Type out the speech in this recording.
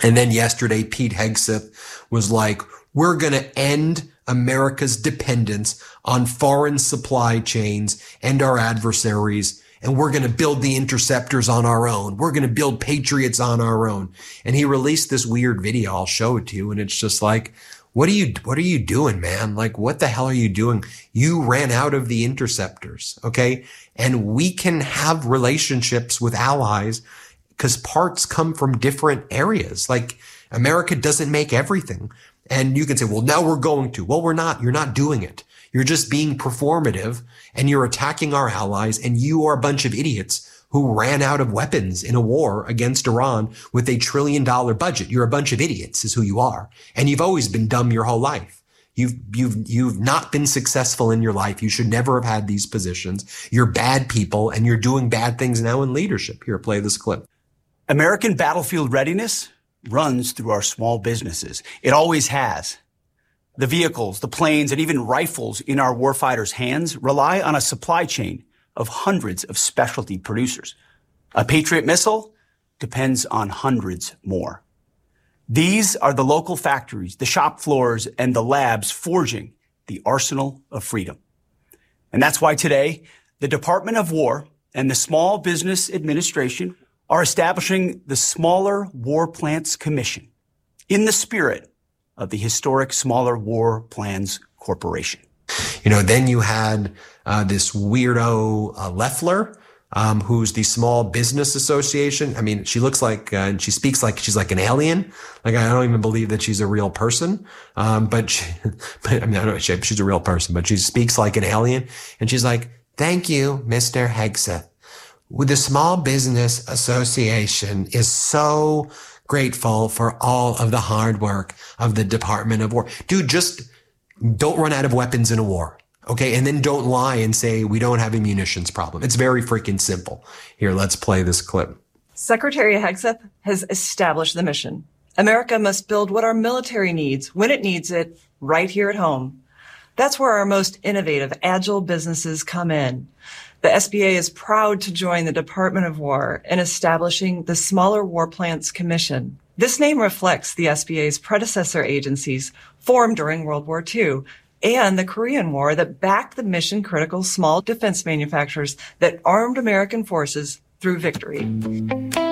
And then yesterday, Pete Hegseth was like, we're going to end America's dependence on foreign supply chains and our adversaries. And we're going to build the interceptors on our own. We're going to build Patriots on our own. And he released this weird video. I'll show it to you. And it's just like, what are you doing, man? Like, what the hell are you doing? You ran out of the interceptors. Okay. And we can have relationships with allies because parts come from different areas. Like, America doesn't make everything. And you can say, well, now we're going to. Well, we're not. You're not doing it. You're just being performative and you're attacking our allies, and you are a bunch of idiots who ran out of weapons in a war against Iran with $1 trillion budget. You're a bunch of idiots is who you are. And you've always been dumb your whole life. You've not been successful in your life. You should never have had these positions. You're bad people and you're doing bad things now in leadership. Here, play this clip. American battlefield readiness runs through our small businesses. It always has. The vehicles, the planes, and even rifles in our warfighters' hands rely on a supply chain of hundreds of specialty producers. A Patriot missile depends on hundreds more. These are the local factories, the shop floors, and the labs forging the arsenal of freedom. And that's why today, the Department of War and the Small Business Administration are establishing the Smaller War Plants Commission in the spirit of the historic Smaller War Plans Corporation. Then you had this weirdo Loeffler, who's the Small Business Association. I mean, she looks like, and she speaks like she's like an alien. Like, I don't even believe that she's a real person. I don't know, she's a real person, but she speaks like an alien. And she's like, thank you, Mr. Hegseth. The Small Business Association is so grateful for all of the hard work of the Department of War. Dude, just don't run out of weapons in a war. Okay. And then don't lie and say we don't have a munitions problem. It's very freaking simple. Here, let's play this clip. Secretary Hegseth has established the mission. America must build what our military needs when it needs it right here at home. That's where our most innovative, agile businesses come in. The SBA is proud to join the Department of War in establishing the Smaller War Plants Commission. This name reflects the SBA's predecessor agencies formed during World War II and the Korean War that backed the mission-critical small defense manufacturers that armed American forces through victory.